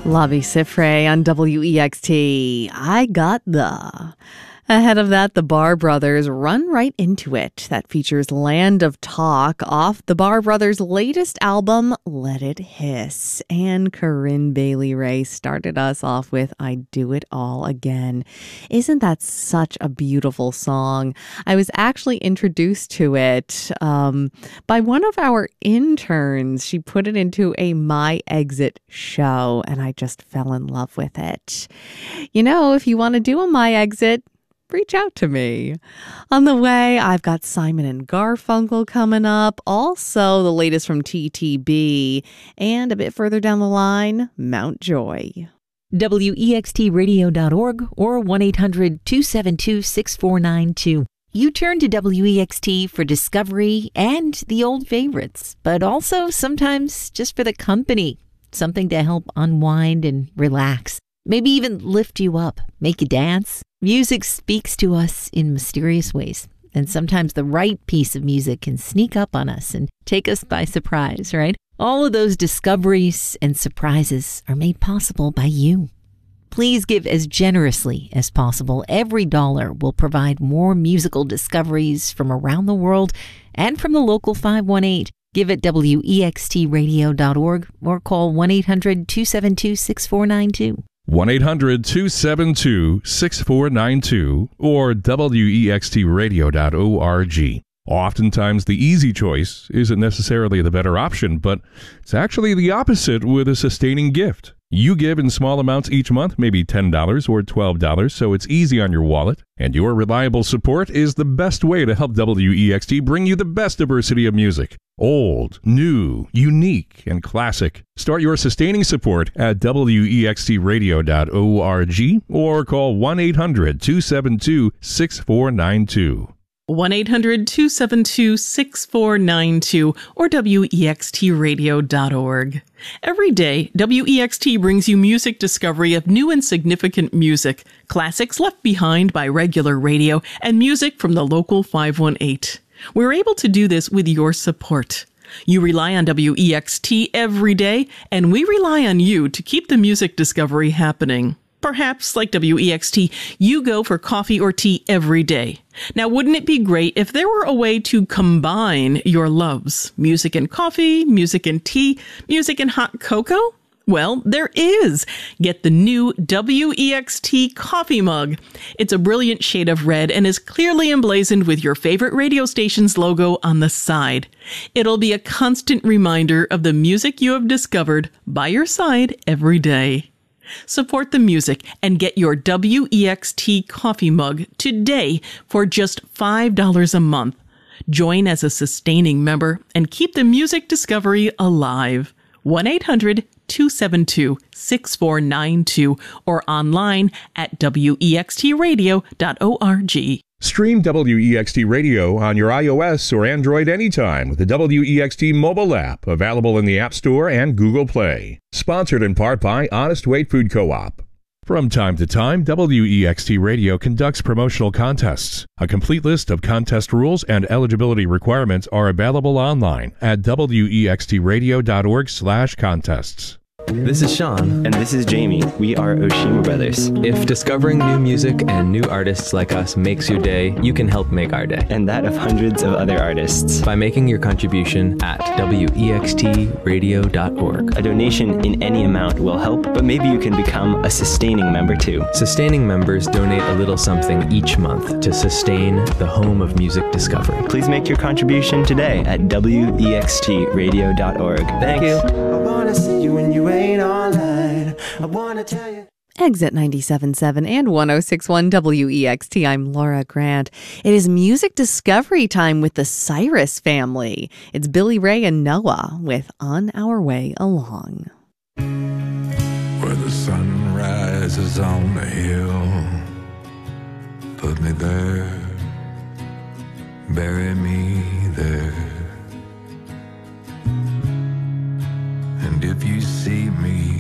Lavi Siffre on WEXT. I got the. Ahead of that, the Bar Brothers' Run Right Into It. That features Land of Talk off the Bar Brothers' latest album, Let It Hiss. And Corinne Bailey Rae started us off with I Do It All Again. Isn't that such a beautiful song? I was actually introduced to it by one of our interns. She put it into a My Exit show, and I just fell in love with it. You know, if you want to do a My Exit, reach out to me. On the way, I've got Simon and Garfunkel coming up, also the latest from TTB, and a bit further down the line, Mount Joy. WEXTradio.org or 1-800-272-6492. You turn to WEXT for discovery and the old favorites, but also sometimes just for the company, something to help unwind and relax. Maybe even lift you up, make you dance. Music speaks to us in mysterious ways, and sometimes the right piece of music can sneak up on us and take us by surprise, right? All of those discoveries and surprises are made possible by you. Please give as generously as possible. Every dollar will provide more musical discoveries from around the world and from the local 518. Give at WEXTradio.org or call 1-800-272-6492. 1-800-272-6492 or WEXTradio.org. Oftentimes, the easy choice isn't necessarily the better option, but it's actually the opposite with a sustaining gift. You give in small amounts each month, maybe $10 or $12, so it's easy on your wallet. And your reliable support is the best way to help WEXT bring you the best diversity of music. Old, new, unique, and classic. Start your sustaining support at WEXTradio.org or call 1-800-272-6492. 1-800-272-6492 or WEXTradio.org. Every day, WEXT brings you music discovery of new and significant music, classics left behind by regular radio, and music from the local 518. We're able to do this with your support. You rely on WEXT every day, and we rely on you to keep the music discovery happening. Perhaps, like WEXT, you go for coffee or tea every day. Now, wouldn't it be great if there were a way to combine your loves? Music and coffee, music and tea, music and hot cocoa? Well, there is. Get the new WEXT coffee mug. It's a brilliant shade of red and is clearly emblazoned with your favorite radio station's logo on the side. It'll be a constant reminder of the music you have discovered by your side every day. Support the music and get your WEXT coffee mug today for just $5 a month. Join as a sustaining member and keep the music discovery alive. 1-800-272-6492 or online at WEXTradio.org. Stream WEXT Radio on your iOS or Android anytime with the WEXT mobile app, available in the App Store and Google Play. Sponsored in part by Honest Weight Food Co-op. From time to time, WEXT Radio conducts promotional contests. A complete list of contest rules and eligibility requirements are available online at WEXTradio.org/contests. This is Sean. And this is Jamie. We are Oshima Brothers. If discovering new music and new artists like us makes your day, you can help make our day. And that of hundreds of other artists. By making your contribution at WEXTradio.org. A donation in any amount will help, but maybe you can become a sustaining member too. Sustaining members donate a little something each month to sustain the home of music discovery. Please make your contribution today at WEXTradio.org. Thanks. I wanna see you when you ain't online. I wanna tell you. Exit 97.7 and 106.1 WEXT. I'm Laura Grant. It is music discovery time with the Cyrus family. It's Billy Ray and Noah with On Our Way Along. Where the sun rises on the hill, put me there, bury me there. And if you see me